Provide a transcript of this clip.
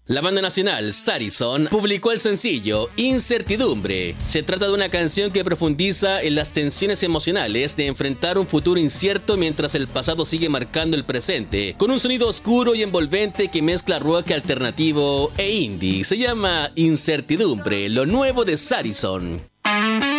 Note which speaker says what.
Speaker 1: La banda nacional Sarison publicó el sencillo Incertidumbre. Se trata de una canción que profundiza en las tensiones emocionales de enfrentar un futuro incierto mientras el pasado sigue marcando el presente, con un sonido oscuro y envolvente que mezcla rock alternativo e indie. Se llama Incertidumbre, lo nuevo de Sarison.